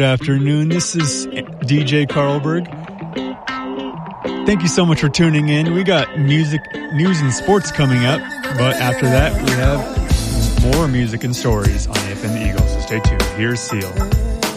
Good afternoon. This is DJ Carlberg. Thank you so much for tuning in. We got music, news, and sports coming up, but after that, we have more music and stories on AFM Eagle. So stay tuned. Here's Seal.